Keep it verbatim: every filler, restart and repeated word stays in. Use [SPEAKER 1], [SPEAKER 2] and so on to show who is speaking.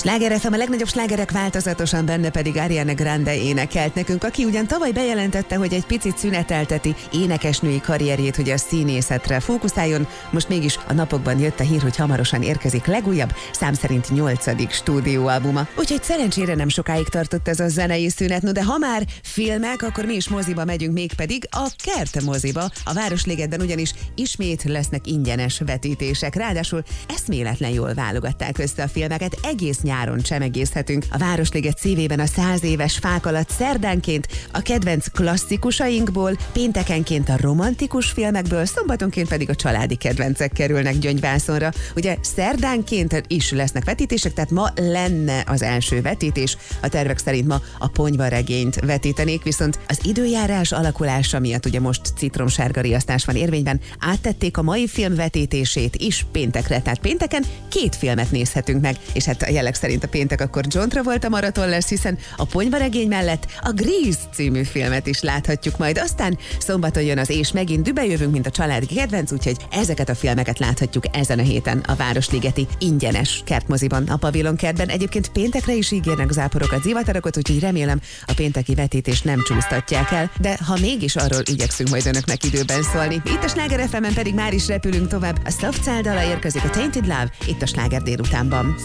[SPEAKER 1] Sláger ef em, a legnagyobb slágerek változatosan, benne pedig Ariana Grande énekelt nekünk, aki ugyan tavaly bejelentette, hogy egy picit szünetelteti énekesnői karrierjét, hogy a színészetre fókuszáljon. Most mégis a napokban jött a hír, hogy hamarosan érkezik legújabb, szám szerint nyolcadik stúdióalbuma. Úgyhogy szerencsére nem sokáig tartott ez a zenei szünet, no de ha már filmek, akkor mi is moziba megyünk, mégpedig a Kert moziba. A Városligetben ugyanis ismét lesznek ingyenes vetítések, ráadásul eszméletlen jól válogatták össze a filmeket, egész nyáron csemegészhetünk a Városliget szívében a száz éves fák alatt szerdánként a kedvenc klasszikusainkból, péntekenként a romantikus filmekből, szombatonként pedig a családi kedvencek kerülnek Gyöngyvászonra. Ugye szerdánként is lesznek vetítések, tehát ma lenne az első vetítés. A tervek szerint ma a Ponyvaregényt vetítenék, viszont az időjárás alakulása miatt ugye most citromsárga riasztás van érvényben, áttették a mai film vetítését is péntekre, tehát pénteken két filmet nézhetünk meg, és hát a jelek szerint a péntek akkor John Travolta maraton lesz, hiszen a Ponyvaregény mellett a Grease című filmet is láthatjuk majd. Aztán szombaton jön az És megint dübe jövünk, mint a családi kedvenc, úgyhogy ezeket a filmeket láthatjuk ezen a héten a Városligeti ingyenes kertmoziban, a Pavilon kertben. Egyébként péntekre is ígérnek záporokat, zivatarokat, úgyhogy remélem a pénteki vetítést nem csúsztatják el, de ha mégis, arról igyekszünk majd önöknek időben szólni. Itt a Sláger ef emen pedig már is repülünk tovább. A Soft Cell dala érkezik, a Tainted Love, itt a Sláger délutánban.